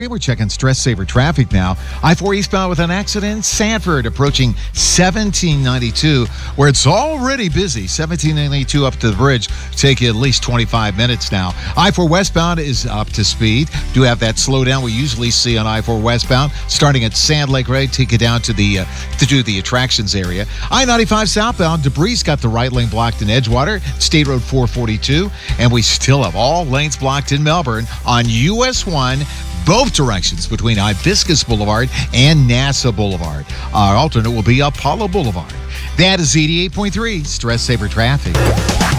Okay, we're checking stress saver traffic now. I-4 eastbound with an accident. Sanford approaching 1792, where it's already busy. 1792 up to the bridge take you at least 25 minutes now. I-4 westbound is up to speed. Do have that slowdown we usually see on I-4 westbound, starting at Sand Lake Road, take you down to the attractions area. I-95 southbound, debris got the right lane blocked in Edgewater, State Road 442, and we still have all lanes blocked in Melbourne on US 1. Both directions between Hibiscus Boulevard and NASA Boulevard. Our alternate will be Apollo Boulevard. That is 88.3 Stress Saver Traffic.